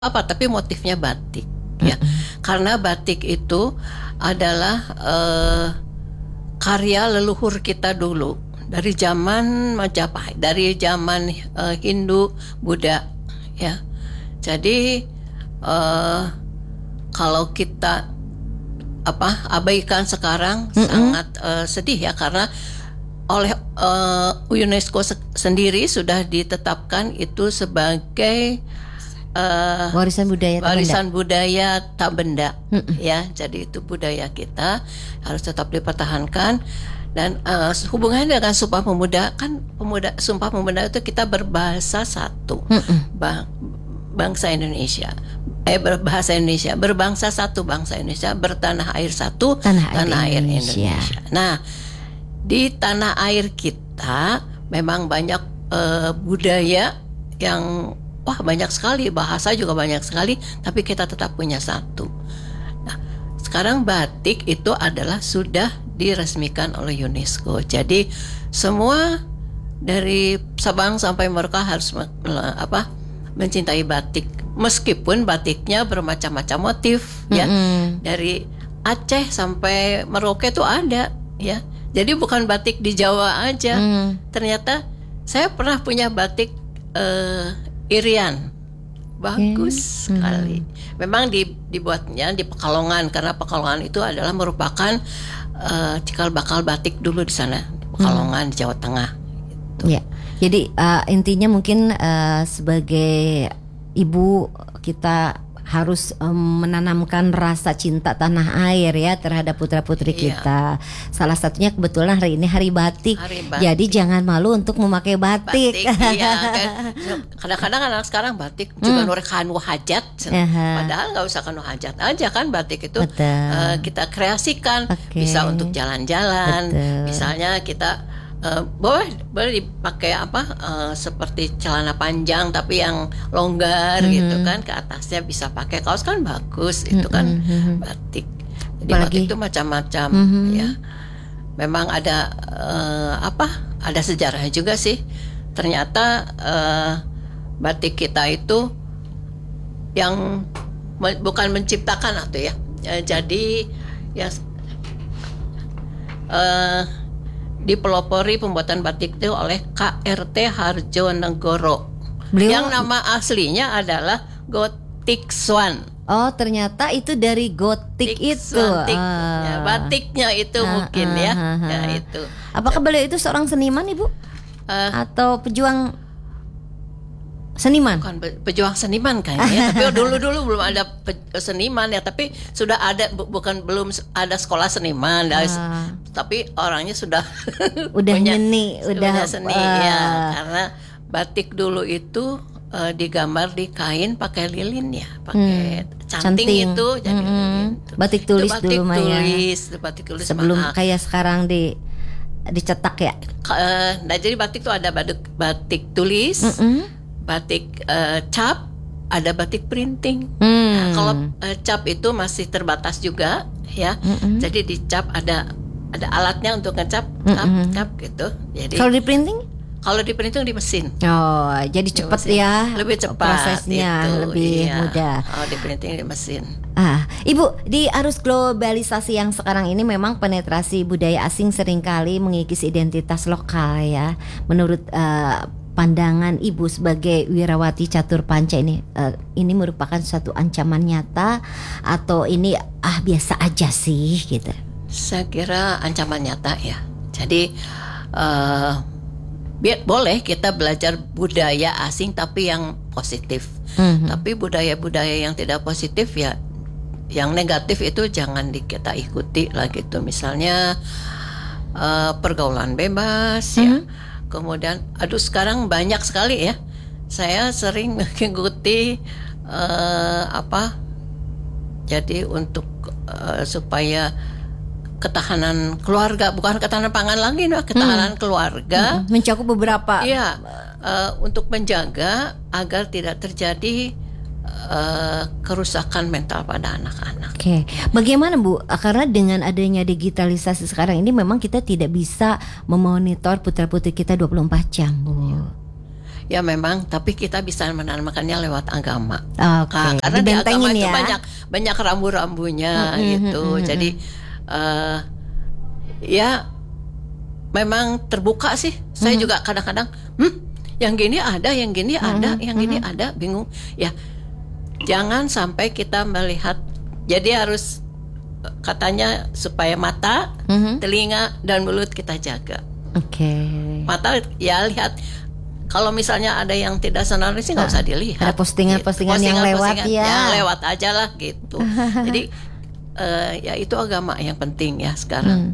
apa, tapi motifnya batik ya. Karena batik itu adalah karya leluhur kita dulu dari zaman Majapahit, dari zaman Hindu, Buddha ya. Jadi kalau kita abaikan sekarang sangat sedih ya, karena oleh UNESCO sendiri sudah ditetapkan itu sebagai warisan budaya tak benda ya. Jadi itu budaya kita harus tetap dipertahankan. Dan hubungannya dengan Sumpah Pemuda, kan Sumpah Pemuda itu kita berbahasa satu, bangsa Indonesia, berbahasa Indonesia, berbangsa satu, bangsa Indonesia, bertanah air satu, tanah air Indonesia. Nah, di tanah air kita memang banyak budaya yang banyak sekali, bahasa juga banyak sekali, tapi kita tetap punya satu. Nah, sekarang batik itu adalah sudah diresmikan oleh UNESCO. Jadi semua dari Sabang sampai Merauke harus mencintai batik, meskipun batiknya bermacam-macam motif ya. Dari Aceh sampai Merauke itu ada ya. Jadi bukan batik di Jawa aja. Ternyata saya pernah punya batik Irian, bagus sekali. Memang dibuatnya di Pekalongan, karena Pekalongan itu adalah merupakan cikal bakal batik dulu di sana, Pekalongan di Jawa Tengah. Gitu. Ya, jadi intinya mungkin sebagai ibu kita harus menanamkan rasa cinta tanah air ya terhadap putra-putri kita. Salah satunya kebetulan hari ini hari batik. Jadi jangan malu untuk memakai batik. Iya kan. Kadang-kadang anak sekarang batik juga norek kanu hajat. Padahal nggak usah kanu hajat aja kan, batik itu kita kreasikan. Bisa untuk jalan-jalan. Misalnya kita boleh dipakai seperti celana panjang tapi yang longgar gitu kan, ke atasnya bisa pakai kaos, kan bagus itu kan batik. Jadi batik itu macam-macam ya. Memang ada ada sejarahnya juga sih. Ternyata batik kita itu yang bukan menciptakan atau ya. Jadi ya dipelopori pembuatan batik itu oleh KRT Harjonegoro. Yang nama aslinya adalah Gotik Swan. Oh, ternyata itu dari gotik itu. Ya, batiknya itu mungkin ya itu. Apakah beliau itu seorang seniman, Ibu? Atau pejuang seniman? Bukan pejuang seniman kayaknya. Tapi dulu belum ada seniman ya. Tapi sudah ada, belum ada sekolah seniman. Tapi orangnya sudah udah nyeni, udah seni ya. Karena batik dulu itu digambar di kain pakai lilin ya, pakai canting itu. Jadi batik tulis dulu Maya. Batik tulis sebelum kayak sekarang dicetak ya. Nah, jadi batik itu ada batik tulis, batik cap, ada batik printing. Nah, kalau cap itu masih terbatas juga ya. Jadi di cap ada alatnya untuk ngecap cap gitu. Jadi kalau di printing? Kalau di printing di mesin. Oh, jadi cepat ya. Lebih cepat. Prosesnya itu, lebih mudah. Kalau di printing di mesin. Ibu, di arus globalisasi yang sekarang ini memang penetrasi budaya asing seringkali mengikis identitas lokal ya. Menurut pandangan Ibu sebagai wirawati catur panca ini merupakan suatu ancaman nyata atau ini biasa aja sih gitu? Saya kira ancaman nyata ya. Jadi boleh kita belajar budaya asing tapi yang positif. Tapi budaya-budaya yang tidak positif ya, yang negatif itu jangan kita ikuti lah gitu. Misalnya pergaulan bebas ya. Kemudian sekarang banyak sekali ya. Saya sering mengikuti jadi untuk supaya ketahanan keluarga, bukan ketahanan pangan lagi, ketahanan keluarga, mencakup beberapa. Iya, untuk menjaga agar tidak terjadi kerusakan mental pada anak-anak. Oke, bagaimana Bu? Karena dengan adanya digitalisasi sekarang ini memang kita tidak bisa memonitor putra-putri kita 24 jam, Bu. Ya memang, tapi kita bisa menanamkannya lewat agama. Oke, Karena di agama dibentengin itu ya. banyak rambu-rambunya gitu. Jadi ya memang terbuka sih. Saya juga kadang-kadang, yang gini ada, yang gini ada, yang gini ada, bingung. Ya, jangan sampai kita melihat. Jadi harus katanya supaya mata, telinga dan mulut kita jaga. Oke. Mata ya lihat. Kalau misalnya ada yang tidak senang sih nggak usah dilihat. Ada postingan-postingan yang lewat ya. Yang lewat aja lah gitu. Jadi ya itu agama yang penting ya sekarang.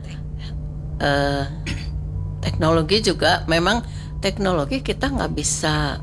Teknologi juga memang teknologi kita nggak bisa.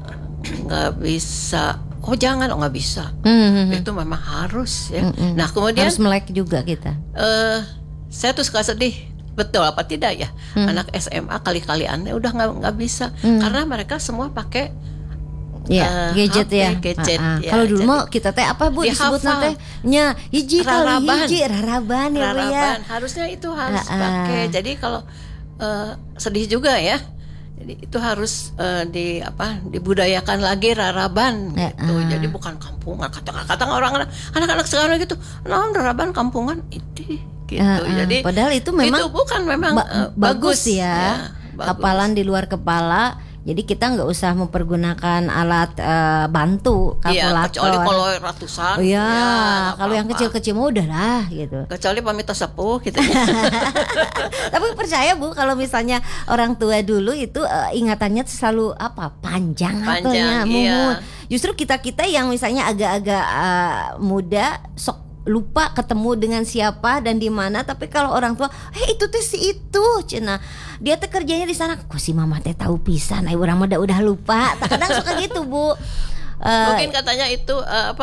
Oh jangan, nggak bisa. Itu memang harus ya. Nah kemudian harus melek juga kita. Saya tuh suka sedih. Betul apa tidak ya? Anak SMA kali-kalian udah nggak bisa karena mereka semua pakai gadget HP, ya. Gadget. Ya, kalau dulu mau kita teh apa Bu disebut teh nya hiji kali hiji raraban ya Bu ya. Harusnya itu harus pakai. Jadi kalau sedih juga ya. Jadi itu harus dibudayakan lagi raraban gitu. Jadi bukan kampungan. Kata orang anak-anak sekarang gitu, "Nah, raraban kampungan itu." Gitu. Jadi padahal itu memang itu bukan memang bagus ya. Bagus. Hafalan di luar kepala. Jadi kita nggak usah mempergunakan alat bantu kalkulator. Kecuali kalau ratusan. Oh ya, kalau yang kecil-kecil mah udah lah gitu. Kecuali pamita sepuh gitu. Tapi percaya Bu, kalau misalnya orang tua dulu itu ingatannya selalu panjang iya. mungut. Justru kita yang misalnya agak-agak muda sok lupa ketemu dengan siapa dan di mana, tapi kalau orang tua itu teh si itu cina dia teh kerjanya di sana, kok si mama teh tahu pisan urang mah udah lupa. Kadang suka gitu Bu. Mungkin katanya itu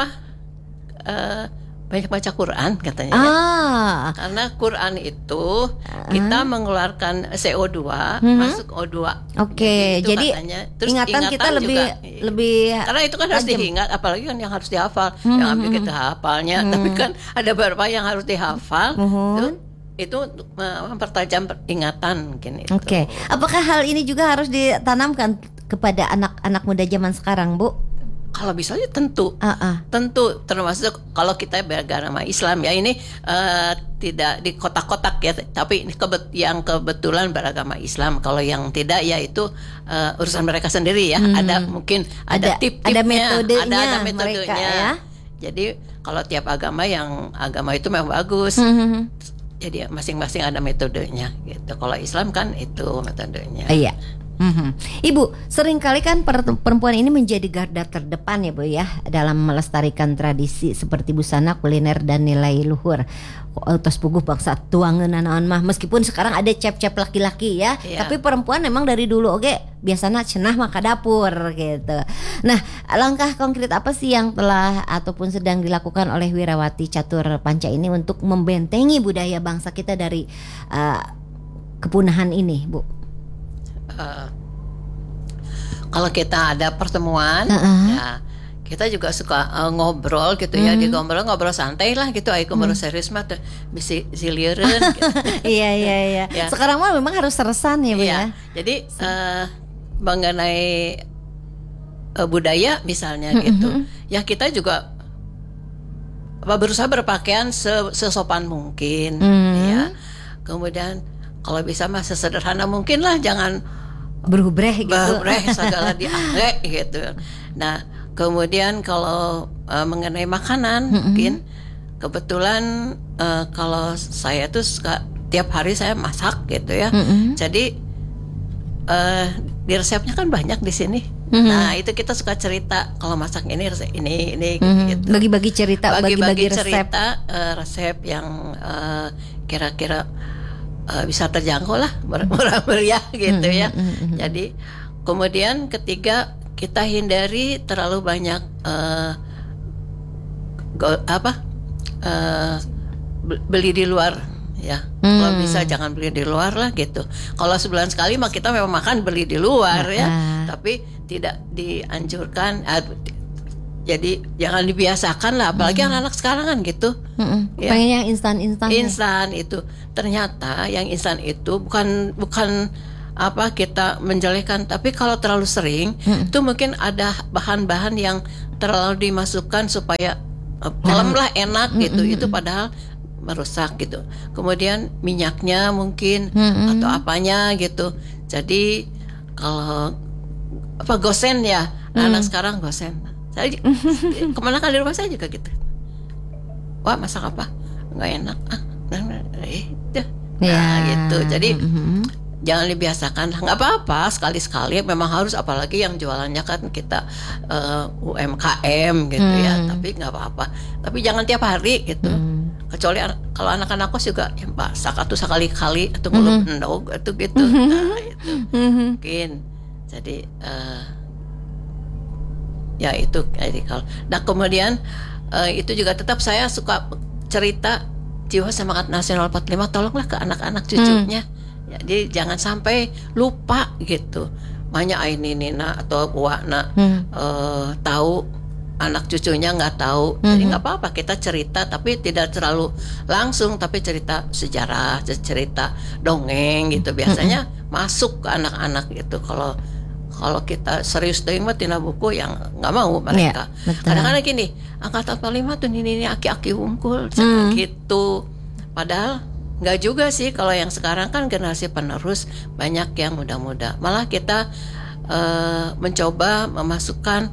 banyak baca Quran katanya. Karena Quran itu kita mengeluarkan CO2 masuk O2. Oke, jadi ingatan kita lebih karena itu kan harus diingat, apalagi kan yang harus dihafal. Yang ambil kita hafalnya, tapi kan ada beberapa yang harus dihafal. Itu mempertajam ingatan mungkin itu. Oke. Apakah hal ini juga harus ditanamkan kepada anak-anak muda zaman sekarang, Bu? Kalau bisa tentu, tentu termasuk kalau kita beragama Islam ya ini tidak di kotak-kotak ya, tapi yang kebetulan beragama Islam. Kalau yang tidak ya itu urusan mereka sendiri ya. Ada mungkin ada tip-tipnya, ada metodenya. Mereka, ya? Jadi kalau tiap agama itu memang bagus. Jadi masing-masing ada metodenya gitu. Kalau Islam kan itu metodenya. Iya. Ibu, seringkali kan perempuan ini menjadi garda terdepan ya Bu ya dalam melestarikan tradisi seperti busana, kuliner dan nilai luhur. Tos puguh bangsa tuangeun naon mah, meskipun sekarang ada cep-cep laki-laki ya, tapi perempuan memang dari dulu biasanya cenah mah ka dapur gitu. Nah, langkah konkret apa sih yang telah ataupun sedang dilakukan oleh Wirawati Catur Panca ini untuk membentengi budaya bangsa kita dari kepunahan ini, Bu? Kalau kita ada pertemuan, ya kita juga suka ngobrol gitu ya, ngobrol santai lah gitu, ngobrol serius mah tuh bisa zilieureun gitu. Iya. Ya. Sekarang mah memang harus seresan ya Bu ya. Jadi mengenai budaya misalnya gitu, ya kita juga berusaha berpakaian sesopan mungkin, ya. Kemudian kalau bisa mah sesederhana mungkin lah, jangan berhubreh segala diangge gitu. Nah, kemudian kalau mengenai makanan mungkin kebetulan kalau saya tuh suka tiap hari saya masak gitu ya. Jadi di resepnya kan banyak di sini. Nah, itu kita suka cerita kalau masak ini resep ini gitu. Bagi-bagi cerita, bagi-bagi cerita resep yang kira-kira bisa terjangkau lah, murah meriah gitu ya. Jadi kemudian ketiga, kita hindari terlalu banyak beli di luar ya. Kalau bisa jangan beli di luar lah gitu. Kalau sebulan sekali mah kita memang makan beli di luar ya, tapi tidak dianjurkan. Jadi jangan dibiasakan lah, apalagi anak-anak sekarang kan gitu. Ya. Pengen yang instan. Instan itu. Ternyata yang instan itu bukan apa kita menjelekkan, tapi kalau terlalu sering itu mungkin ada bahan-bahan yang terlalu dimasukkan supaya malam lah enak gitu. Itu padahal merusak gitu. Kemudian minyaknya mungkin atau apanya gitu. Jadi kalau apa gosen ya, anak sekarang gosen. Saya kemana kan di rumah saya juga gitu. Wah, masak apa? Nggak enak. Gitu. Jadi jangan dibiasakan, nggak apa-apa sekali-sekali memang harus, apalagi yang jualannya kan kita UMKM gitu ya, tapi nggak apa-apa, tapi jangan tiap hari gitu. Kecuali kalau anak-anak kos juga ya masak atau sekali-kali atau nguluk endog atau gitu. Nah itu mungkin jadi ya itu kalau. Nah kemudian itu juga tetap saya suka cerita Jiwa Semangat Nasional 45, tolonglah ke anak-anak cucunya. Jadi jangan sampai lupa gitu. Makanya Aini Nina atau Wana tahu, anak cucunya nggak tahu. Jadi nggak apa-apa kita cerita, tapi tidak terlalu langsung, tapi cerita sejarah, cerita dongeng gitu. Biasanya masuk ke anak-anak gitu. Kalau kita serius deh mah tina buku yang nggak mau mereka. Kadang-kadang gini, angkatan 45 tuh ini aki-aki unggul gitu. Padahal nggak juga sih, kalau yang sekarang kan generasi penerus banyak yang muda-muda. Malah kita mencoba memasukkan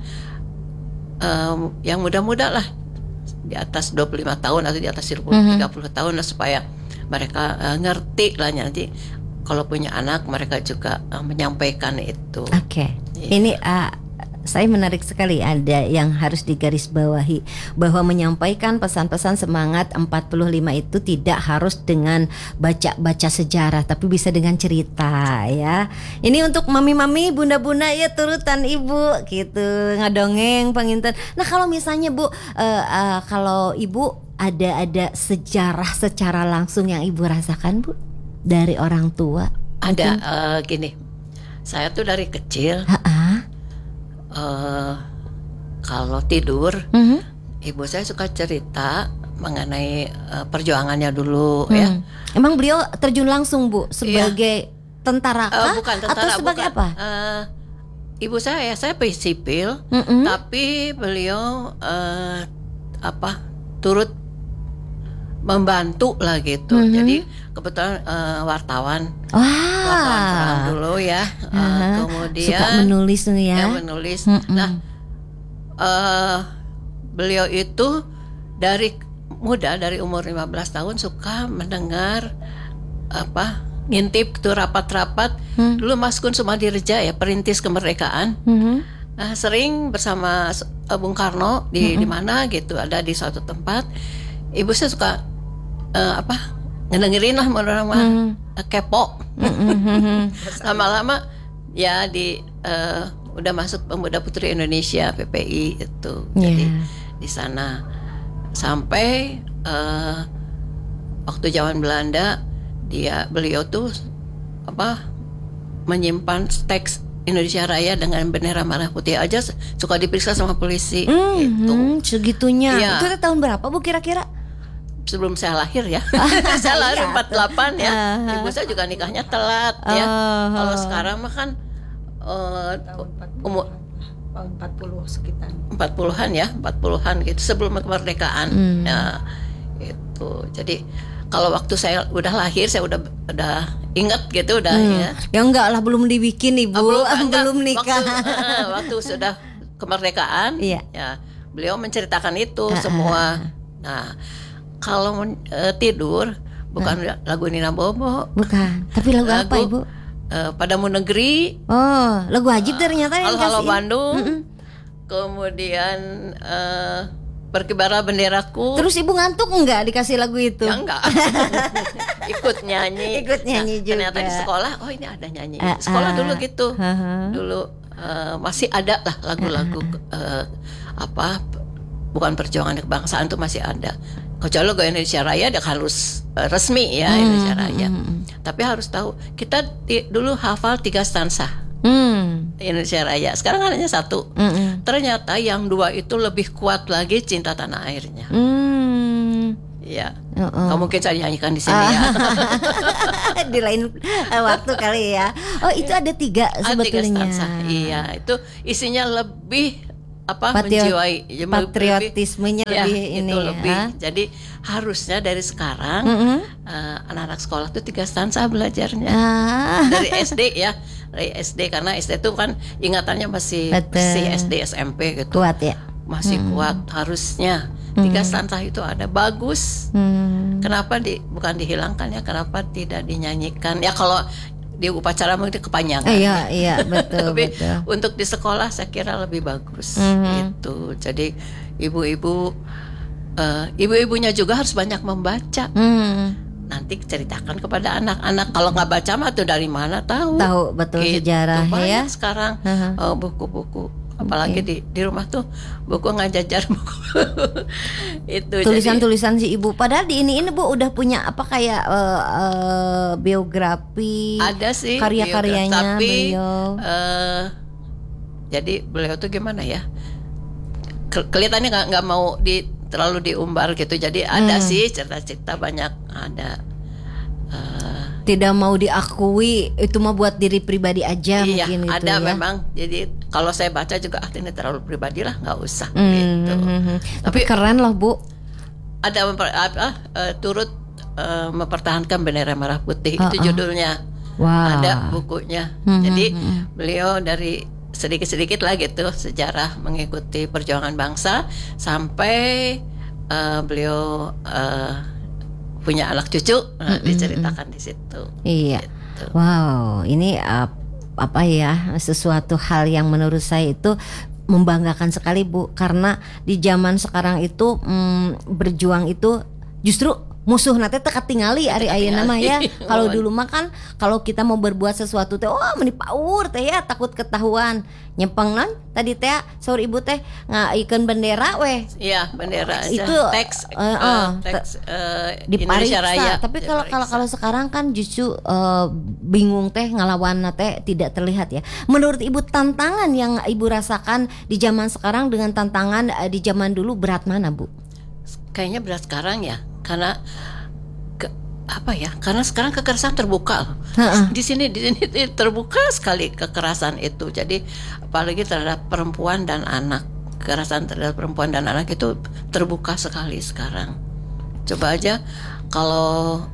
yang muda-muda lah, di atas 25 tahun atau di atas 30 tahun lah, supaya mereka ngerti lah nanti kalau punya anak mereka juga menyampaikan itu. Oke. Ini saya menarik sekali, ada yang harus digarisbawahi bahwa menyampaikan pesan-pesan semangat 45 itu tidak harus dengan baca-baca sejarah, tapi bisa dengan cerita ya. Ini untuk mami-mami, bunda-bunda ya, turutan ibu gitu, ngadongeng panginten. Nah kalau misalnya Bu, kalau ibu ada sejarah secara langsung yang ibu rasakan Bu dari orang tua? Ada gini, saya tuh dari kecil kalau tidur ibu saya suka cerita mengenai perjuangannya dulu ya. Emang beliau terjun langsung Bu sebagai tentara kah? Bukan tentara, atau sebagai bukan. apa? Ibu saya sipil, tapi beliau turut membantu lah gitu. Jadi kebetulan wartawan perang dulu ya. Kemudian suka menulis ya. Menulis. Nah, beliau itu dari muda, dari umur 15 tahun suka mendengar ngintip tuh rapat-rapat. Dulu Mas Kun Sumadirja ya, perintis kemerdekaan. Sering bersama Bung Karno di mana gitu, ada di suatu tempat. Ibu saya suka ngedengerin lah, orang kepo. Lama-lama ya udah masuk Pemuda Putri Indonesia PPI itu. Jadi di sana sampai waktu zaman Belanda beliau tuh menyimpan teks Indonesia Raya dengan bendera merah putih aja suka diperiksa sama polisi gitu. Segitunya. Ya. Itu tahun berapa Bu kira-kira? Sebelum saya lahir ya. Saya lahir 48 ya. Ibu saya juga nikahnya telat ya. Kalau sekarang mah kan umur 40 sekitar 40-an ya, 40-an gitu sebelum kemerdekaan. Ya, itu. Jadi kalau waktu saya udah lahir saya udah ingat gitu udah ya. Ya enggak lah, belum dibikin Ibu. Belum nikah. Waktu sudah kemerdekaan ya beliau menceritakan itu semua. Nah, kalau tidur bukan lagu Nina Bobo. Bukan. Tapi lagu apa Ibu? Padamu Negeri. Oh, lagu wajib ternyata yang Halo kasih. Bandung. Kemudian Berkibarlah Benderaku. Terus Ibu ngantuk enggak dikasih lagu itu? Ya enggak. Ikut nyanyi. Ikut nyanyi juga. Ternyata di sekolah, oh ini ada nyanyi. Sekolah dulu gitu. Dulu masih ada lah lagu-lagu bukan perjuangan kebangsaan tuh masih ada. Kecuali lagu Indonesia Raya harus resmi ya Indonesia Raya. Tapi harus tahu kita dulu hafal 3 stansa Indonesia Raya. Sekarang hanya 1. Ternyata yang 2 itu lebih kuat lagi cinta tanah airnya. Ya, kamu mungkin saya nyanyikan di sini ya. Di lain waktu kali ya. Oh, itu ada 3 sebetulnya. 3 stanza. Iya, itu isinya lebih menjiwai patriotismenya lebih itu ini lebih. ya. Jadi harusnya dari sekarang anak-anak sekolah tuh 3 stanza belajarnya dari SD ya, dari SD karena SD itu kan ingatannya masih SD SMP gitu. Kuat ya. Masih kuat harusnya 3 stanza itu ada bagus. Kenapa bukan dihilangkan ya? Kenapa tidak dinyanyikan? Ya kalau di upacara mungkin kepanjangan. Iya betul. Tapi betul. untuk di sekolah saya kira lebih bagus gitu. Jadi ibu-ibunya juga harus banyak membaca. Nanti ceritakan kepada anak-anak. Kalau nggak baca mah tuh dari mana tahu? Tahu betul gitu. Sejarah banyak ya. sekarang buku-buku. Apalagi di rumah tuh buku nggak jajar buku. Itu tulisan-tulisan si ibu. Padahal di ini Bu udah punya kayak biografi. Ada sih karya-karyanya tapi, beliau. Jadi beliau tuh gimana ya? Kelihatannya nggak mau terlalu diumbar gitu. Jadi ada sih cerita-cerita banyak ada. Tidak mau diakui, itu mah buat diri pribadi aja mungkin gitu ada ya. Memang. Jadi kalau saya baca juga ini terlalu pribadi lah, nggak usah gitu. Tapi keren loh Bu. Ada turut mempertahankan bendera merah putih itu judulnya. Wow. Ada bukunya. Jadi beliau dari sedikit-sedikit lah gitu sejarah mengikuti perjuangan bangsa sampai beliau punya anak cucu, diceritakan di situ. Iya. Gitu. Wow, ini sesuatu hal yang menurut saya itu membanggakan sekali Bu, karena di zaman sekarang itu berjuang itu justru musuh nanti teka tingali ari ayeuna mah ya. Kalau dulu mah kan kalau kita mau berbuat sesuatu teh meni paur teh ya takut ketahuan. Nyempengnan tadi teh saur ibu teh ngaikeun bendera weh. Iya, bendera itu teks dipariksa. Indonesia Raya. Tapi kalau sekarang kan justru bingung teh ngalawan teh tidak terlihat ya. Menurut ibu tantangan yang ibu rasakan di zaman sekarang dengan tantangan di zaman dulu berat mana Bu? Kayaknya berat sekarang ya. Karena karena sekarang kekerasan terbuka. Di sini terbuka sekali kekerasan itu. Jadi apalagi terhadap perempuan dan anak. Kekerasan terhadap perempuan dan anak itu terbuka sekali sekarang. Coba aja kalau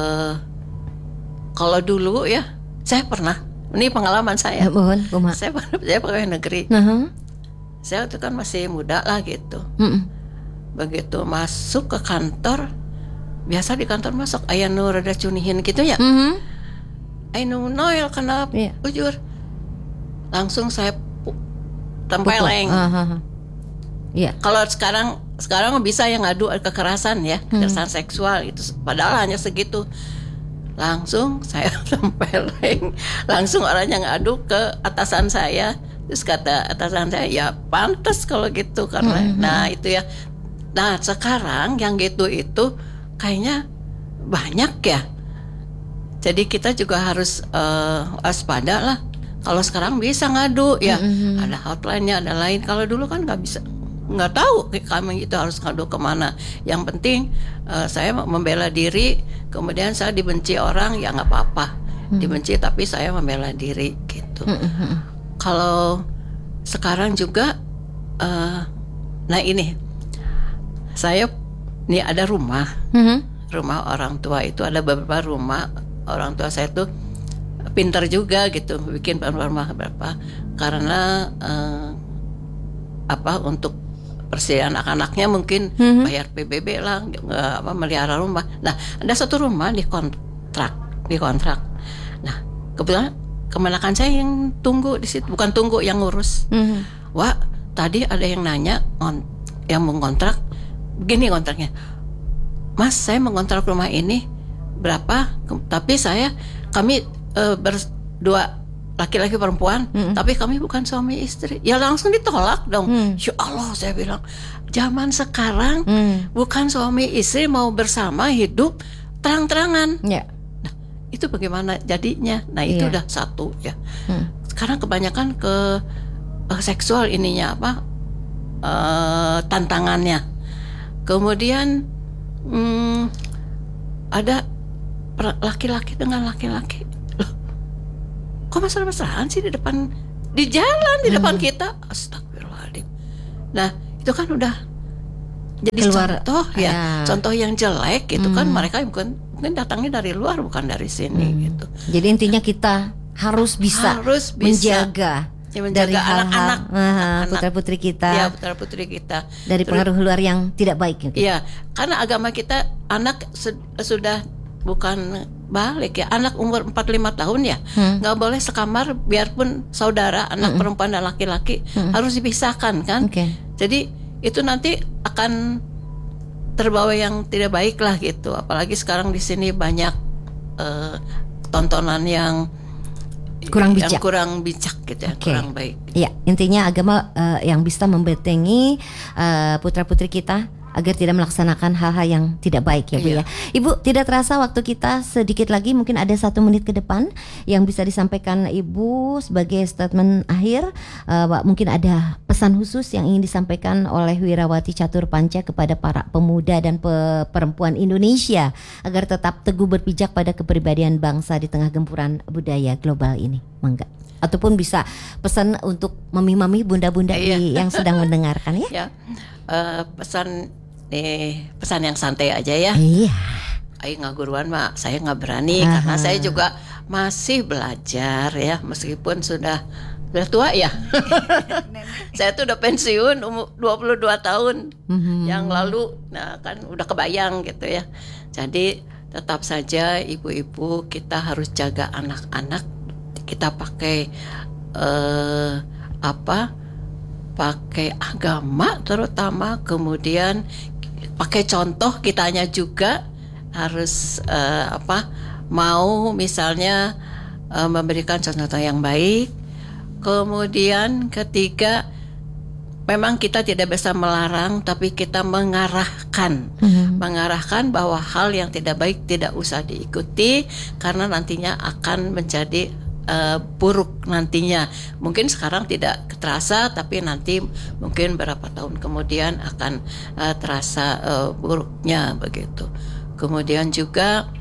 dulu ya, saya pernah, ini pengalaman saya. Saya pegawai negeri. Saya itu kan masih muda lah gitu. Begitu masuk ke kantor, biasa di kantor masuk aya nu rada cunihin gitu ya. Aya nu noel kana ujur. Langsung saya tempeleng. Iya. Kalau sekarang bisa yang ngadu kekerasan ya, kekerasan seksual itu padahal hanya segitu. Langsung saya tempeleng. Langsung orang yang ngadu ke atasan saya. Terus kata atasan saya, "Ya pantas kalau gitu karena." Nah, itu ya. Nah sekarang yang gitu itu kayaknya banyak ya. Jadi kita juga harus waspada lah. Kalau sekarang bisa ngadu ya, ada hotline-nya, ada lain. Kalau dulu kan nggak bisa, nggak tahu kami itu harus ngadu kemana. Yang penting saya membela diri. Kemudian saya dibenci orang ya nggak apa-apa. Dibenci tapi saya membela diri gitu. Kalau sekarang juga, nah ini. Saya nih ada rumah orang tua itu ada beberapa rumah orang tua saya tuh pintar juga gitu bikin rumah berapa karena untuk persediaan anak-anaknya mungkin bayar PBB lah melihara rumah. Nah ada satu rumah dikontrak. Nah kebetulan kemenakan saya yang tunggu di situ, bukan tunggu yang ngurus. Wah tadi ada yang nanya yang mau kontrak. Begini kontraknya, Mas saya mengontrak rumah ini berapa? Tapi kami berdua laki-laki perempuan, tapi kami bukan suami istri. Ya langsung ditolak dong. Ya Allah saya bilang, zaman sekarang bukan suami istri mau bersama hidup terang-terangan. Nah itu bagaimana jadinya? Nah itu udah satu ya. Sekarang kebanyakan ke seksual ininya tantangannya. Kemudian Ada laki-laki dengan laki-laki. Loh, kok mesra-mesraan sih di jalan di depan kita? Astagfirullahaladzim. Nah, itu kan udah jadi contoh ya, contoh yang jelek gitu kan. Mereka mungkin datangnya dari luar, bukan dari sini gitu. Jadi intinya kita harus bisa menjaga dari anak-anak putra-putri kita. Ya, putra-putri kita dari pengaruh luar yang tidak baik. Iya, karena agama kita anak sudah bukan balik ya, anak umur 45 tahun ya, nggak boleh sekamar, biarpun saudara anak perempuan dan laki-laki harus dipisahkan kan. Jadi itu nanti akan terbawa yang tidak baik lah gitu. Apalagi sekarang di sini banyak tontonan yang kurang bijak gitu ya, kurang baik. Ya, intinya agama yang bisa membentengi putra-putri kita agar tidak melaksanakan hal-hal yang tidak baik ya Bu ya. Ibu, tidak terasa waktu kita sedikit lagi, mungkin ada 1 menit ke depan yang bisa disampaikan Ibu sebagai statement akhir. Mungkin ada pesan khusus yang ingin disampaikan oleh Wirawati Catur Panca kepada para pemuda dan perempuan Indonesia agar tetap teguh berpijak pada kepribadian bangsa di tengah gempuran budaya global ini. Mangga. Ataupun bisa pesan untuk mami-mami, bunda-bunda yang sedang mendengarkan ya. Pesan yang santai aja ya. Iya. Ayo ngaguruan mah saya nggak berani karena saya juga masih belajar ya, meskipun sudah tua ya. Saya tuh udah pensiun umur 22 tahun yang lalu. Nah kan udah kebayang gitu ya. Jadi tetap saja ibu-ibu kita harus jaga anak-anak. Kita pakai pakai agama terutama, kemudian pakai contoh kitanya juga harus mau misalnya memberikan contoh yang baik. Kemudian ketiga, memang kita tidak bisa melarang, tapi kita mengarahkan bahwa hal yang tidak baik tidak usah diikuti karena nantinya akan menjadi buruk nantinya. Mungkin sekarang tidak terasa, tapi nanti mungkin beberapa tahun kemudian akan terasa buruknya begitu. Kemudian juga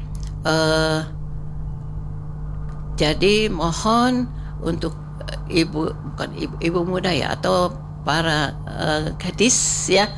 jadi mohon untuk ibu muda ya, atau para gadis ya,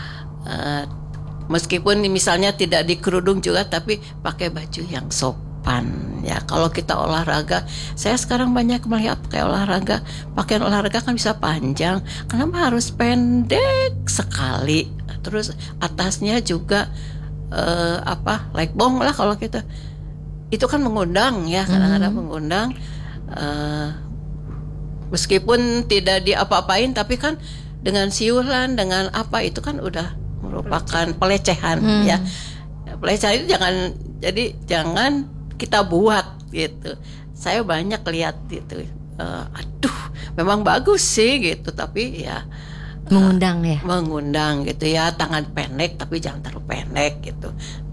meskipun misalnya tidak dikerudung juga, tapi pakai baju yang sopan ya. Kalau kita olahraga, saya sekarang banyak melihat pakai olahraga, pakaian olahraga kan bisa panjang, kenapa harus pendek sekali? Terus atasnya juga lekbong lah kalau kita, itu kan mengundang ya, kadang-kadang mengundang, meskipun tidak diapa-apain, tapi kan dengan siulan, dengan apa, itu kan udah merupakan pelecehan ya. Pelecehan itu jangan kita buat gitu. Saya banyak lihat gitu, memang bagus sih gitu, tapi ya mengundang gitu ya, tangan pendek tapi jangan terlalu pendek gitu,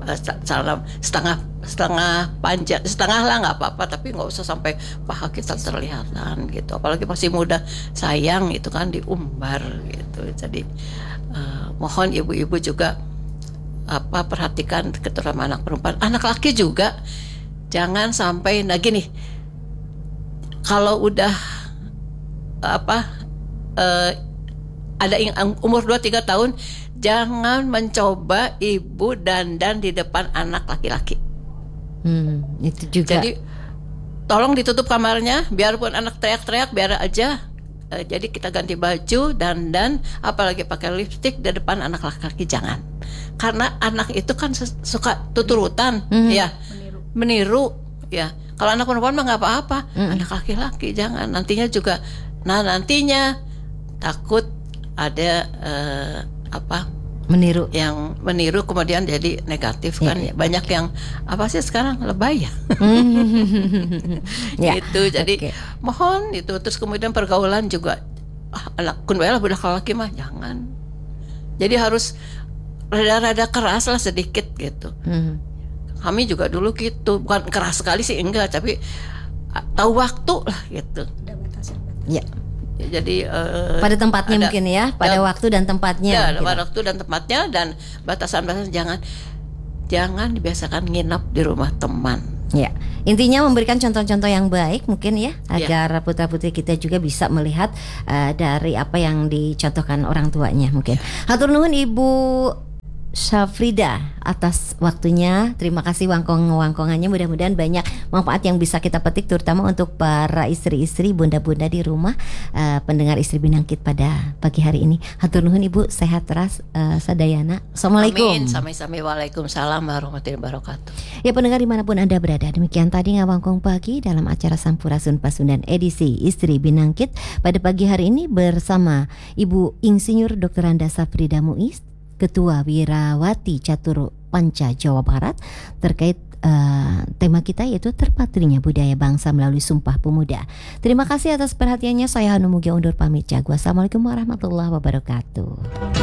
setengah panjang, setengah lah nggak apa-apa, tapi nggak usah sampai paha kita terlihatan gitu, apalagi masih muda, sayang itu kan diumbar gitu. Jadi mohon ibu-ibu juga perhatikan terutama anak perempuan, anak laki juga jangan sampai. Nah gini, kalau udah ada yang umur 2-3 tahun, jangan mencoba ibu dandan di depan anak laki-laki. Itu juga. Jadi tolong ditutup kamarnya, biarpun anak teriak-teriak biar aja. Jadi kita ganti baju, dandan, apalagi pakai lipstik di depan anak laki-laki jangan. Karena anak itu kan suka tuturutan, ya, meniru, ya. Kalau anak perempuan mah nggak apa-apa, anak laki-laki jangan. Nantinya juga, nantinya takut ada meniru kemudian jadi negatif kan ya. Banyak yang sekarang lebay ya. Gitu. Jadi mohon itu. Terus kemudian pergaulan juga, kun bae lah budak laki mah jangan. Jadi harus rada-rada keras lah sedikit gitu. Kami juga dulu gitu, bukan keras sekali sih enggak, tapi tahu waktu lah gitu. Ada batasan-batasan. Ya. Jadi pada tempatnya mungkin ya, pada waktu dan tempatnya. Ya, pada waktu dan tempatnya, dan batasan-batasan jangan. jangan dibiasakan nginap di rumah teman. Ya, intinya memberikan contoh-contoh yang baik mungkin ya, agar putra-putri kita juga bisa melihat dari apa yang dicontohkan orang tuanya mungkin. Hatur nuhun Ibu Syafrida atas waktunya. Terima kasih wangkongannya. Mudah-mudahan banyak manfaat yang bisa kita petik, terutama untuk para istri-istri, bunda-bunda di rumah, pendengar Istri Binangkit pada pagi hari ini. Hatur nuhun Ibu, sehat teras sadayana. Assalamualaikum. Amin. Sami-sami. Waalaikumsalam warahmatullahi wabarakatuh. Ya, pendengar dimanapun Anda berada, demikian tadi ngawangkong pagi dalam acara Sampurasun Pasundan edisi Istri Binangkit pada pagi hari ini bersama Ibu Insinyur Dr. Anda Syafrida Muiz, Ketua Wirawati Catur Panca Jawa Barat, terkait tema kita yaitu terpatrinya budaya bangsa melalui Sumpah Pemuda. Terima kasih atas perhatiannya. Saya Hanum Mugia undur pamit jago. Assalamualaikum warahmatullahi wabarakatuh.